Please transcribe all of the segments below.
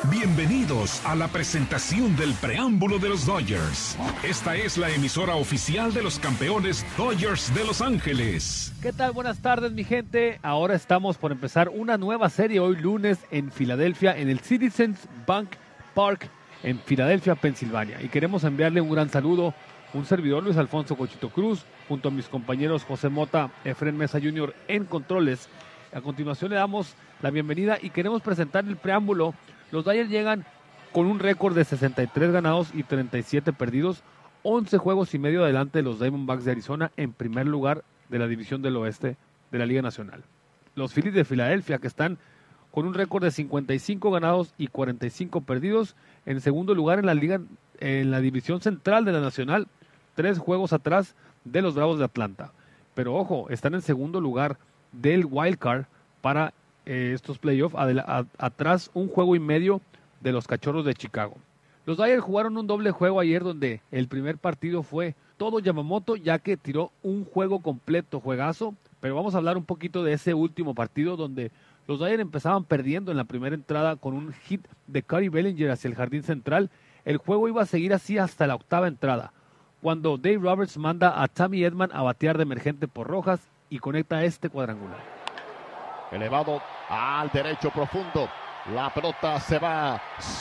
Bienvenidos a la presentación del preámbulo de los Dodgers. Esta es la emisora oficial de los campeones Dodgers de Los Ángeles. ¿Qué tal? Buenas tardes, mi gente. Ahora estamos por empezar una nueva serie hoy lunes en Filadelfia, en el Citizens Bank Park en Filadelfia, Pensilvania. Y queremos enviarle un gran saludo, un servidor Luis Alfonso Cochito Cruz, junto a mis compañeros José Mota, Efren Mesa Jr. en controles. A continuación le damos la bienvenida y queremos presentar el preámbulo. Los Dodgers llegan con un récord de 63 ganados y 37 perdidos, 11 juegos y medio adelante de los Diamondbacks de Arizona en primer lugar de la división del oeste de la Liga Nacional. Los Phillies de Filadelfia, que están con un récord de 55 ganados y 45 perdidos, en segundo lugar en la liga, en la división central de la Nacional, 3 juegos atrás de los Bravos de Atlanta. Pero ojo, están en segundo lugar del wild card para estos playoffs, atrás un juego y medio de los Cachorros de Chicago. Los Dodgers jugaron un doble juego ayer donde el primer partido fue todo Yamamoto, ya que tiró un juego completo, juegazo, pero vamos a hablar un poquito de ese último partido donde los Dodgers empezaban perdiendo en la primera entrada con un hit de Cody Bellinger hacia el jardín central. El juego iba a seguir así hasta la octava entrada, cuando Dave Roberts manda a Tommy Edman a batear de emergente por Rojas y conecta este cuadrangular. Elevado al derecho profundo. La pelota se va.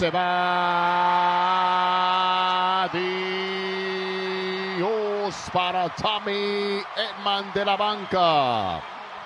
Dios para Tommy Edman de la banca.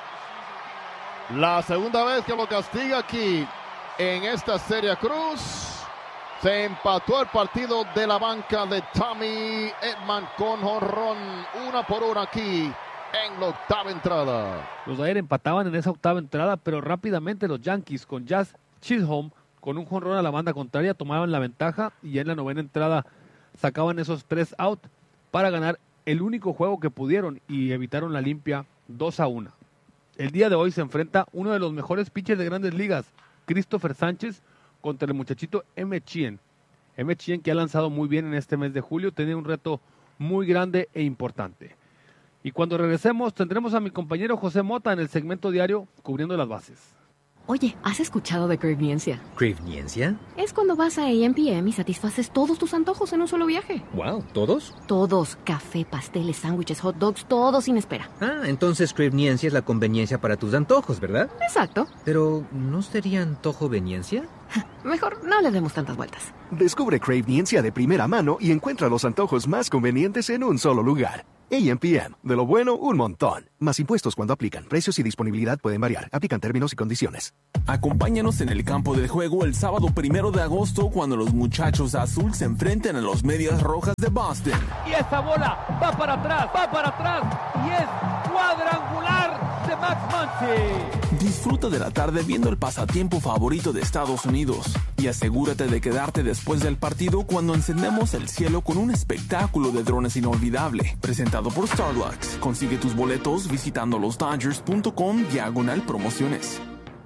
La segunda vez que lo castiga aquí en esta serie Cruz. Se empató el partido de la banca de Tommy Edman con jonrón 1-1 aquí en la octava entrada. Los Dodgers empataban en esa octava entrada, pero rápidamente los Yankees con Jazz Chisholm con un jonrón a la banda contraria tomaban la ventaja y ya en la novena entrada sacaban esos 3 out para ganar el único juego que pudieron y evitaron la limpia 2-1. El día de hoy se enfrenta uno de los mejores pitchers de Grandes Ligas, Christopher Sánchez, contra el muchachito Emmett Sheehan. Emmett Sheehan, que ha lanzado muy bien en este mes de julio, tiene un reto muy grande e importante. Y cuando regresemos tendremos a mi compañero José Mota en el segmento diario cubriendo las bases. Oye, ¿has escuchado de Crevniencia? ¿Crevniencia? Es cuando vas a A&PM y satisfaces todos tus antojos en un solo viaje. Wow, ¿todos? Todos. Café, pasteles, sándwiches, hot dogs, todo sin espera. Ah, entonces Crevniencia es la conveniencia para tus antojos, ¿verdad? Exacto. Pero, ¿no sería antojoveniencia? Mejor no le demos tantas vueltas. Descubre Crevniencia de primera mano y encuentra los antojos más convenientes en un solo lugar. A&PM, de lo bueno, un montón. Más impuestos cuando aplican. Precios y disponibilidad pueden variar. Aplican términos y condiciones. Acompáñanos en el campo de juego el sábado 1 de agosto cuando los muchachos azul se enfrenten a los Medias Rojas de Boston. Y esa bola va para atrás y es cuadrangular de Max Muncy. Disfruta de la tarde viendo el pasatiempo favorito de Estados Unidos y asegúrate de quedarte después del partido cuando encendemos el cielo con un espectáculo de drones inolvidable. Presentado por Starlux. Consigue tus boletos visitando losdodgers.com/promociones.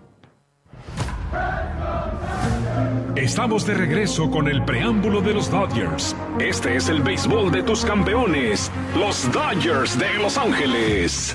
Estamos de regreso con el preámbulo de los Dodgers. Este es el béisbol de tus campeones, los Dodgers de Los Ángeles.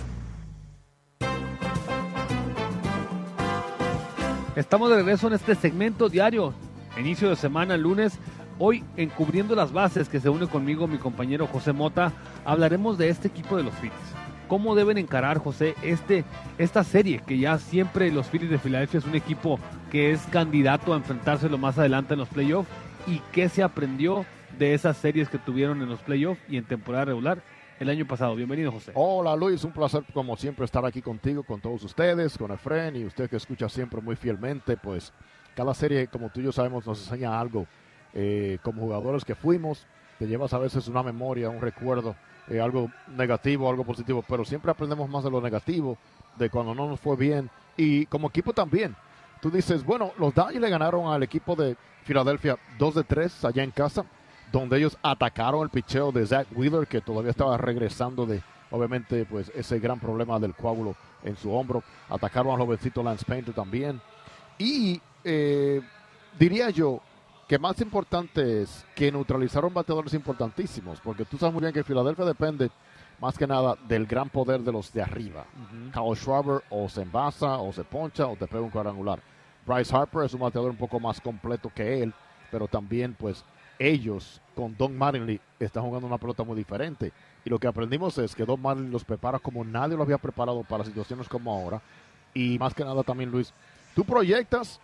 Estamos de regreso en este segmento diario, inicio de semana, lunes. Hoy, en Cubriendo las Bases, que se une conmigo mi compañero José Mota, hablaremos de este equipo de los Phillies. ¿Cómo deben encarar, José, esta serie? Que ya siempre los Phillies de Filadelfia es un equipo que es candidato a enfrentárselo más adelante en los playoffs. ¿Y qué se aprendió de esas series que tuvieron en los playoffs y en temporada regular el año pasado? Bienvenido, José. Hola, Luis, un placer como siempre estar aquí contigo, con todos ustedes, con Efren y usted que escucha siempre muy fielmente. Pues cada serie, como tú y yo sabemos, nos enseña algo. Como jugadores que fuimos, te llevas a veces una memoria, un recuerdo, algo negativo, algo positivo, pero siempre aprendemos más de lo negativo, de cuando no nos fue bien, y como equipo también. Tú dices, bueno, los Dodgers le ganaron al equipo de Filadelfia 2-3 allá en casa, donde ellos atacaron el picheo de Zach Wheeler, que todavía estaba regresando de, obviamente, pues ese gran problema del coágulo en su hombro. Atacaron al jovencito Lance Painter también. Y diría yo que más importante es que neutralizaron bateadores importantísimos, porque tú sabes muy bien que Filadelfia depende más que nada del gran poder de los de arriba. Kyle Schwarber o se envasa, o se poncha, o te pega un cuadrangular. Bryce Harper es un bateador un poco más completo que él, pero también pues ellos con Don Mattingly están jugando una pelota muy diferente. Y lo que aprendimos es que Don Mattingly los prepara como nadie lo había preparado para situaciones como ahora. Y más que nada también, Luis, tú proyectas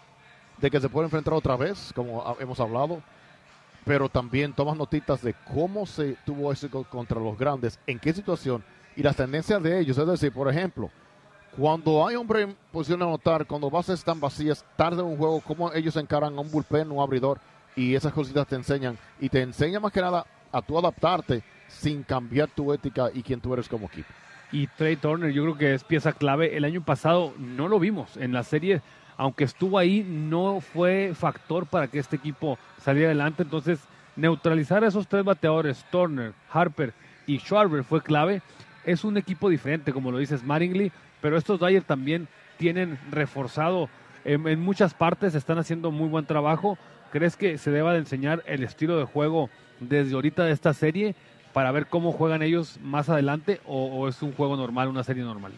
de que se puede enfrentar otra vez, como hemos hablado, pero también tomas notitas de cómo se tuvo éxito contra los grandes, en qué situación y las tendencias de ellos. Es decir, por ejemplo, cuando hay hombre en posición de anotar, cuando bases están vacías, tarde en un juego, cómo ellos encaran a un bullpen, un abridor, y esas cositas te enseñan. Y te enseña más que nada a tú adaptarte sin cambiar tu ética y quién tú eres como equipo. Y Trey Turner yo creo que es pieza clave. El año pasado no lo vimos en la serie, aunque estuvo ahí, no fue factor para que este equipo saliera adelante. Entonces, neutralizar a esos tres bateadores, Turner, Harper y Schwarber, fue clave. Es un equipo diferente, como lo dices, Mattingly, pero estos Dodgers también tienen reforzado en muchas partes, están haciendo muy buen trabajo. ¿Crees que se deba de enseñar el estilo de juego desde ahorita de esta serie para ver cómo juegan ellos más adelante, o es un juego normal, una serie normal?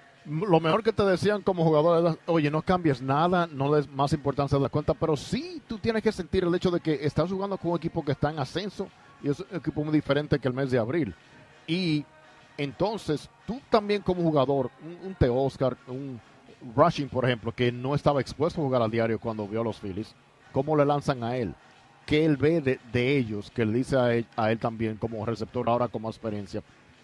Lo mejor que te decían como jugador era, oye, no cambies nada, no des más importancia a la cuenta, pero sí tú tienes que sentir el hecho de que estás jugando con un equipo que está en ascenso y es un equipo muy diferente que el mes de abril. Y entonces tú también como jugador, un Teoscar, un Rushing, por ejemplo, que no estaba expuesto a jugar al diario cuando vio a los Phillies, ¿cómo le lanzan a él? ¿Qué él ve de ellos? Que le dice a él también como receptor ahora con más experiencia.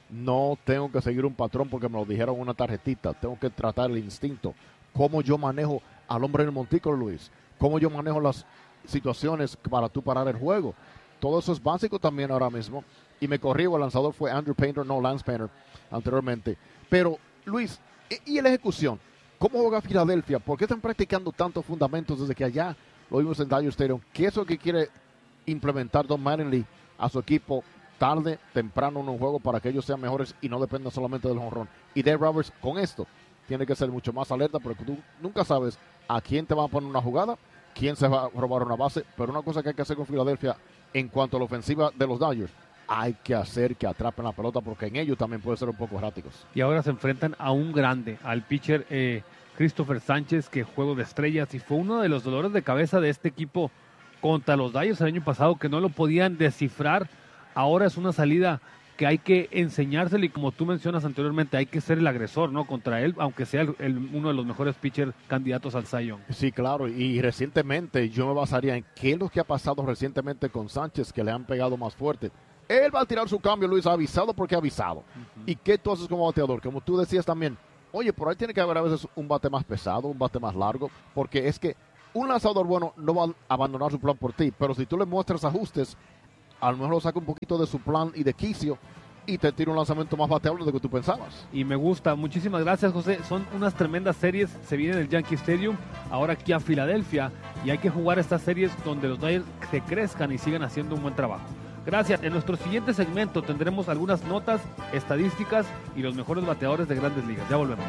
No tengo que seguir un patrón porque me lo dijeron en una tarjetita. Tengo que tratar el instinto. ¿Cómo yo manejo al hombre en el montículo, Luis? ¿Cómo yo manejo las situaciones para tú parar el juego? Todo eso es básico también ahora mismo. Y me corrijo, el lanzador fue Andrew Painter, no Lance Painter anteriormente. Pero, Luis, ¿y la ejecución? ¿Cómo juega Filadelfia? ¿Por qué están practicando tantos fundamentos desde que allá lo vimos en Dodger Stadium? ¿Qué es lo que quiere implementar Don Mattingly a su equipo tarde, temprano en un juego para que ellos sean mejores y no dependan solamente del jonrón? Y Dave Roberts con esto tiene que ser mucho más alerta porque tú nunca sabes a quién te va a poner una jugada, quién se va a robar una base, pero una cosa que hay que hacer con Filadelfia en cuanto a la ofensiva de los Dodgers, hay que hacer que atrapen la pelota porque en ellos también pueden ser un poco erráticos. Y ahora se enfrentan a un grande, al pitcher Christopher Sánchez, que juego de estrellas, y fue uno de los dolores de cabeza de este equipo contra los Dodgers el año pasado, que no lo podían descifrar. Ahora es una salida que hay que enseñársela y, como tú mencionas anteriormente, hay que ser el agresor, ¿no? Contra él, aunque sea uno de los mejores pitchers candidatos al Cy Young. Sí, claro, y recientemente yo me basaría en qué es lo que ha pasado recientemente con Sánchez, que le han pegado más fuerte. Él va a tirar su cambio, Luis, ha avisado porque ha avisado. ¿Y qué tú haces como bateador? Como tú decías también, oye, por ahí tiene que haber a veces un bate más pesado, un bate más largo, porque es que un lanzador bueno no va a abandonar su plan por ti, pero si tú le muestras ajustes, a lo mejor lo saca un poquito de su plan y de quicio y te tira un lanzamiento más bateable de lo que tú pensabas. Y me gusta. Muchísimas gracias, José. Son unas tremendas series. Se viene del Yankee Stadium, ahora aquí a Filadelfia, y hay que jugar estas series donde los Dodgers se crezcan y sigan haciendo un buen trabajo. Gracias. En nuestro siguiente segmento tendremos algunas notas, estadísticas y los mejores bateadores de Grandes Ligas. Ya volvemos.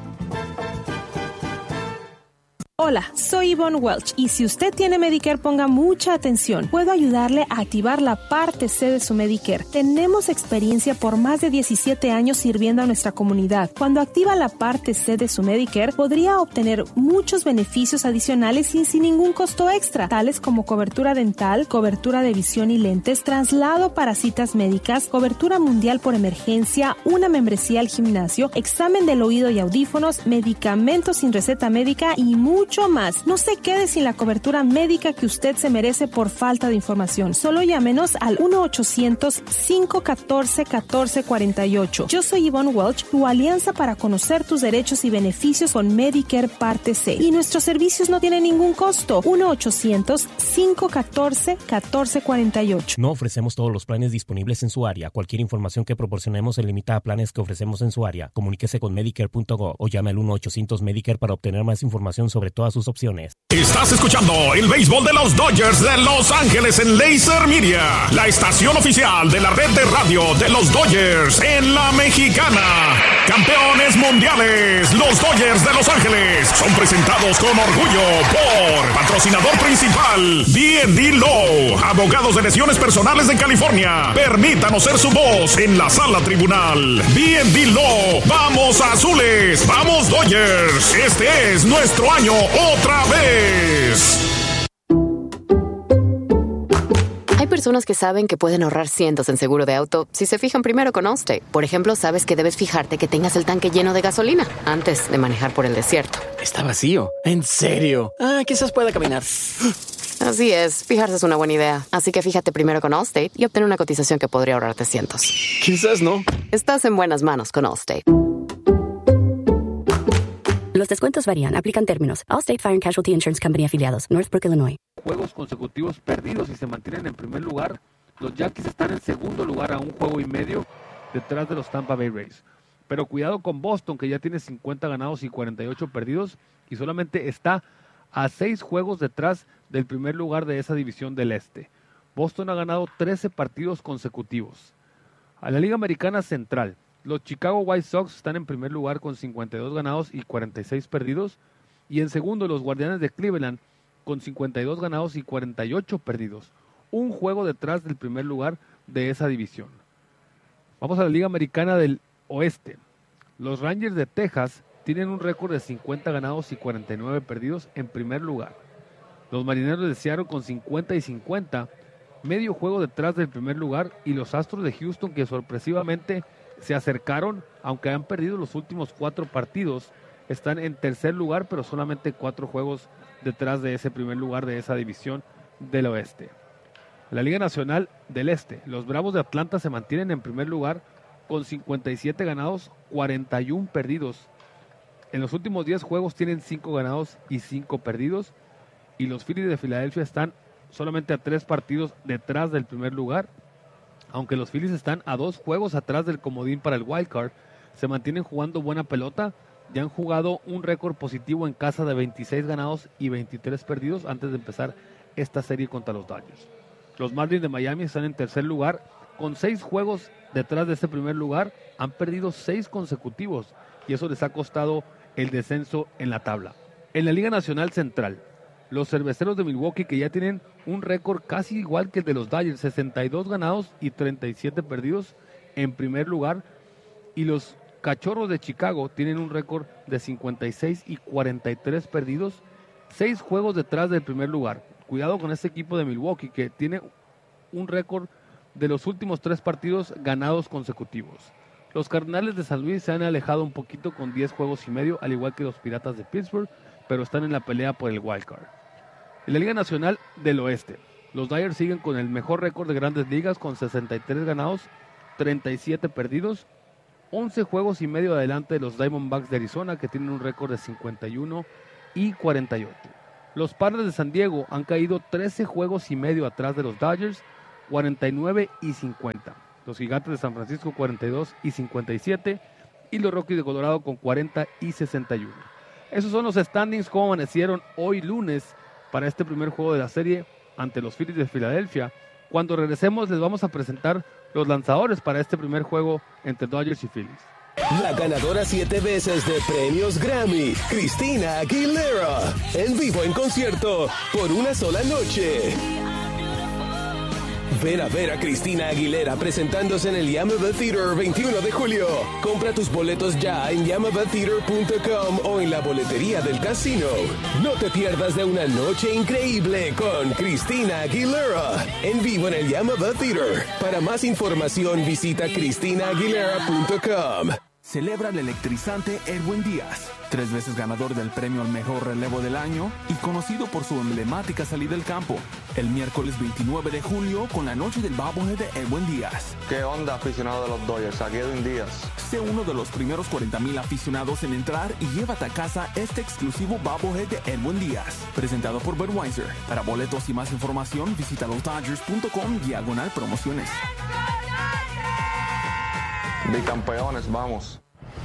Hola, soy Yvonne Welch y si usted tiene Medicare, ponga mucha atención. Puedo ayudarle a activar la parte C de su Medicare. Tenemos experiencia por más de 17 años sirviendo a nuestra comunidad. Cuando activa la parte C de su Medicare, podría obtener muchos beneficios adicionales y sin ningún costo extra, tales como cobertura dental, cobertura de visión y lentes, traslado para citas médicas, cobertura mundial por emergencia, una membresía al gimnasio, examen del oído y audífonos, medicamentos sin receta médica y mucho más. No se quede sin la cobertura médica que usted se merece por falta de información. Solo llámenos al 1-800-514-1448. Yo soy Yvonne Welch, tu alianza para conocer tus derechos y beneficios con Medicare Parte C. Y nuestros servicios no tienen ningún costo. 1-800-514-1448. No ofrecemos todos los planes disponibles en su área. Cualquier información que proporcionemos se limita a planes que ofrecemos en su área. Comuníquese con Medicare.gov o llame al 1-800-Medicare para obtener más información sobre todas sus opciones. Estás escuchando el béisbol de los Dodgers de Los Ángeles en Laser Media, la estación oficial de la red de radio de los Dodgers en la Mexicana. Campeones mundiales, los Dodgers de Los Ángeles son presentados con orgullo por patrocinador principal B&D Law, abogados de lesiones personales en California. Permítanos ser su voz en la sala tribunal. B&D Law, vamos azules, vamos Dodgers. Este es nuestro año otra vez. Hay personas que saben que pueden ahorrar cientos en seguro de auto si se fijan primero con Allstate. Por ejemplo, sabes que debes fijarte que tengas el tanque lleno de gasolina antes de manejar por el desierto. Está vacío. ¿En serio? Quizás pueda caminar. Así es, fijarse es una buena idea. Así que fíjate primero con Allstate y obtén una cotización que podría ahorrarte cientos. Quizás no. Estás en buenas manos con Allstate. Los descuentos varían. Aplican términos. Allstate Fire and Casualty Insurance Company afiliados. Northbrook, Illinois. Juegos consecutivos perdidos y se mantienen en primer lugar. Los Yankees están en segundo lugar a 1 juego y medio detrás de los Tampa Bay Rays. Pero cuidado con Boston, que ya tiene 50 ganados y 48 perdidos y solamente está a 6 juegos detrás del primer lugar de esa división del este. Boston ha ganado 13 partidos consecutivos. A la Liga Americana Central, los Chicago White Sox están en primer lugar con 52 ganados y 46 perdidos. Y en segundo, los Guardianes de Cleveland con 52 ganados y 48 perdidos. 1 juego detrás del primer lugar de esa división. Vamos a la Liga Americana del Oeste. Los Rangers de Texas tienen un récord de 50 ganados y 49 perdidos en primer lugar. Los Marineros de Seattle con 50 y 50, medio juego detrás del primer lugar. Y los Astros de Houston, que sorpresivamente se acercaron, aunque han perdido los últimos 4 partidos, están en tercer lugar, pero solamente 4 juegos detrás de ese primer lugar de esa división del oeste. La Liga Nacional del Este, los Bravos de Atlanta se mantienen en primer lugar con 57 ganados, 41 perdidos. En los últimos 10 juegos tienen 5 ganados y 5 perdidos. Y los Phillies de Filadelfia están solamente a 3 partidos detrás del primer lugar. Aunque los Phillies están a 2 juegos atrás del comodín para el wild card, se mantienen jugando buena pelota. Ya han jugado un récord positivo en casa de 26 ganados y 23 perdidos antes de empezar esta serie contra los Dodgers. Los Marlins de Miami están en tercer lugar con 6 juegos detrás de ese primer lugar. Han perdido 6 consecutivos y eso les ha costado el descenso en la tabla. En la Liga Nacional Central, los Cerveceros de Milwaukee, que ya tienen un récord casi igual que el de los Dodgers, 62 ganados y 37 perdidos en primer lugar. Y los Cachorros de Chicago tienen un récord de 56 y 43 perdidos, 6 juegos detrás del primer lugar. Cuidado con este equipo de Milwaukee, que tiene un récord de los últimos 3 partidos ganados consecutivos. Los Cardenales de San Luis se han alejado un poquito con 10 juegos y medio, al igual que los Piratas de Pittsburgh, pero están en la pelea por el wild card. En la Liga Nacional del Oeste, los Dodgers siguen con el mejor récord de Grandes Ligas con 63 ganados, 37 perdidos, 11 juegos y medio adelante de los Diamondbacks de Arizona, que tienen un récord de 51 y 48. Los Padres de San Diego han caído 13 juegos y medio atrás de los Dodgers, 49 y 50. Los Gigantes de San Francisco 42 y 57 y los Rockies de Colorado con 40 y 61. Esos son los standings como amanecieron hoy lunes para este primer juego de la serie ante los Phillies de Filadelfia. Cuando regresemos les vamos a presentar los lanzadores para este primer juego entre Dodgers y Phillies. La ganadora 7 veces de premios Grammy, Christina Aguilera, en vivo en concierto por una sola noche. Ven a ver a Christina Aguilera presentándose en el Yamava Theater 21 de julio. Compra tus boletos ya en yamavatheater.com o en la boletería del casino. No te pierdas de una noche increíble con Christina Aguilera en vivo en el Yamava Theater. Para más información visita christinaaguilera.com. Celebra el electrizante Edwin Díaz, 3 veces ganador del premio al mejor relevo del año y conocido por su emblemática salida al campo. El miércoles 29 de julio con la noche del bobblehead de Edwin Díaz. ¿Qué onda, aficionado de los Dodgers? Aquí Edwin Díaz. Sé uno de los primeros 40,000 aficionados en entrar y llévate a casa este exclusivo bobblehead de Edwin Díaz, presentado por Budweiser. Para boletos y más información visita losdodgers.com/promociones. Bicampeones, vamos.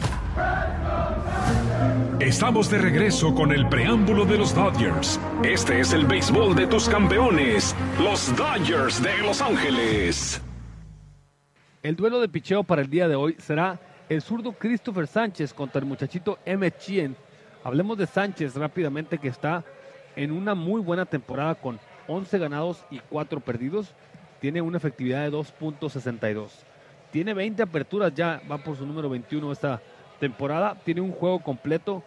Estamos de regreso con el preámbulo de los Dodgers. Este es el béisbol de tus campeones, los Dodgers de Los Ángeles. El duelo de picheo para el día de hoy será el zurdo Christopher Sánchez contra el muchachito Emmett Sheehan. Hablemos de Sánchez rápidamente, que está en una muy buena temporada con 11 ganados y 4 perdidos. Tiene una efectividad de 2.62. Tiene 20 aperturas ya, va por su número 21 esta temporada. Tiene un juego completo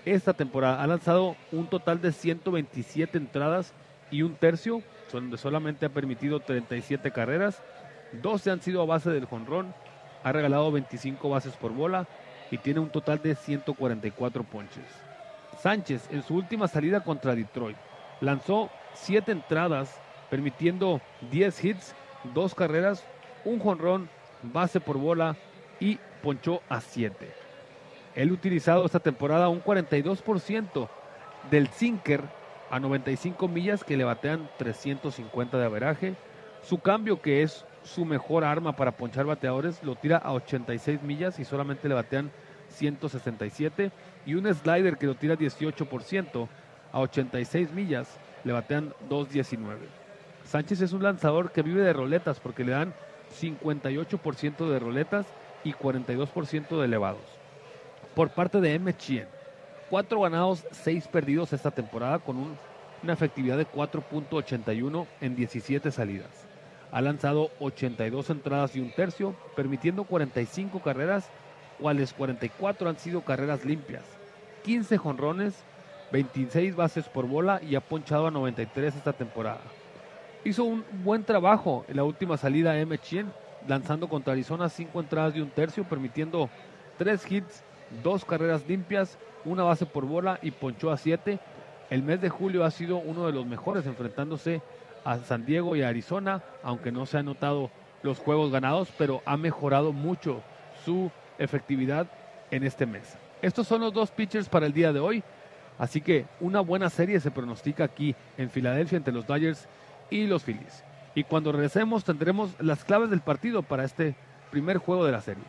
esta temporada. Ha lanzado un total de 127 entradas y un tercio, donde solamente ha permitido 37 carreras. 12 han sido a base del jonrón. Ha regalado 25 bases por bola y tiene un total de 144 ponches. Sánchez, en su última salida contra Detroit, lanzó 7 entradas, permitiendo 10 hits, 2 carreras, un jonrón, base por bola y ponchó a 7. Él ha utilizado esta temporada un 42% del sinker a 95 millas que le batean 350 de averaje. Su cambio, que es su mejor arma para ponchar bateadores, lo tira a 86 millas y solamente le batean 167. Y un slider que lo tira 18% a 86 millas, le batean 219. Sánchez es un lanzador que vive de roletas porque le dan 58% de roletas y 42% de elevados. Por parte de McShane, 4 ganados, 6 perdidos esta temporada con una efectividad de 4.81 en 17 salidas. Ha lanzado 82 entradas y un tercio, permitiendo 45 carreras, cuales 44 han sido carreras limpias, 15 jonrones, 26 bases por bola y ha ponchado a 93 esta temporada. Hizo un buen trabajo en la última salida de McShane, lanzando contra Arizona 5 entradas y un tercio, permitiendo 3 hits, 2 carreras limpias, una base por bola y ponchó a 7. El mes de julio ha sido uno de los mejores, enfrentándose a San Diego y a Arizona, aunque no se han notado los juegos ganados, pero ha mejorado mucho su efectividad en este mes. Estos son los 2 pitchers para el día de hoy, así que una buena serie se pronostica aquí en Filadelfia entre los Dodgers y los Phillies. Y cuando regresemos tendremos las claves del partido para este primer juego de la serie.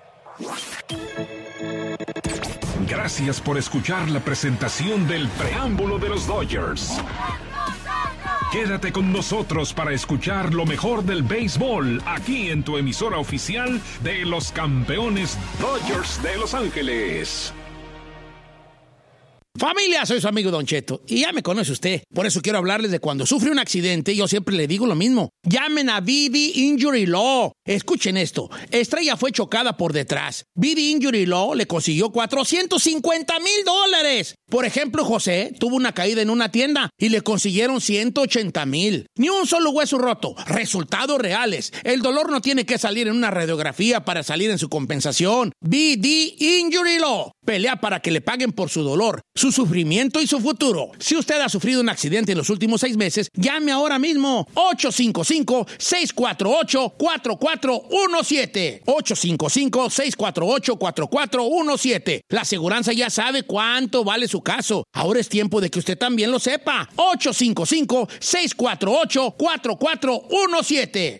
Gracias por escuchar la presentación del preámbulo de los Dodgers. Quédate con nosotros para escuchar lo mejor del béisbol aquí en tu emisora oficial de los campeones Dodgers de Los Ángeles. Familia, soy su amigo Don Cheto y ya me conoce usted. Por eso quiero hablarles de cuando sufre un accidente. Yo siempre le digo lo mismo. Llamen a BD Injury Law. Escuchen esto. Estrella fue chocada por detrás. BD Injury Law le consiguió $450,000. Por ejemplo, José tuvo una caída en una tienda y le consiguieron $180,000. Ni un solo hueso roto. Resultados reales. El dolor no tiene que salir en una radiografía para salir en su compensación. BD Injury Law. Pelea para que le paguen por su dolor, su sufrimiento y su futuro. Si usted ha sufrido un accidente en los últimos 6 meses, llame ahora mismo. 855-648-4417. 855-648-4417. La aseguranza ya sabe cuánto vale su caso. Ahora es tiempo de que usted también lo sepa. 855-648-4417.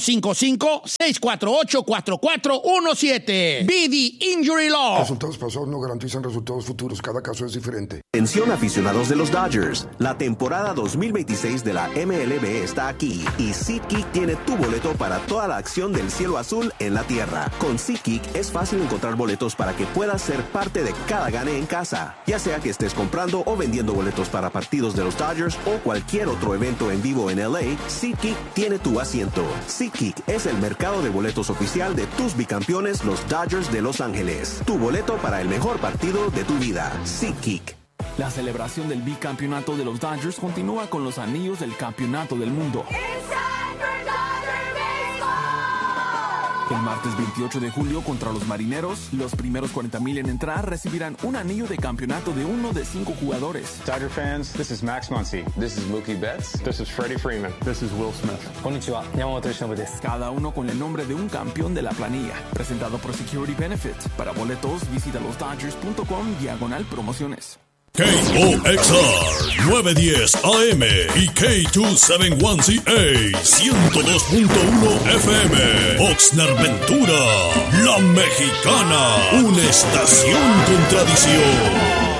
855-648-4417. BD Injury Law. Resultados pasados no garantizan resultados futuros. Cada caso es diferente. Atención aficionados de los Dodgers. La temporada 2026 de la MLB está aquí y SeatGeek tiene tu boleto para toda la acción del cielo azul en la tierra. Con SeatGeek es fácil encontrar boletos para que puedas ser parte de cada gane en casa. Ya sea que estés comprando o vendiendo boletos para partidos de los Dodgers o cualquier otro evento en vivo en LA, SeatGeek tiene tu asiento. SeatGeek es el mercado de boletos oficial de tus bicampeones, los Dodgers de Los Ángeles. Tu boleto para el mejor partido de tu vida. SeatGeek. La celebración del bicampeonato de los Dodgers continúa con los anillos del campeonato del mundo. El martes 28 de julio contra los Marineros, los primeros 40,000 en entrar recibirán un anillo de campeonato de uno de 5 jugadores. Dodger fans, this is Max Muncy. This is Mookie Betts. This is Freddie Freeman. This is Will Smith. Konnichiwa, Yamamoto Yoshinobu desu. Cada uno con el nombre de un campeón de la planilla. Presentado por Security Benefit. Para boletos, visita losdodgers.com/promociones. KOXR 910 AM y K271CA 102.1 FM. Oxnard Ventura, La Mexicana, una estación con tradición.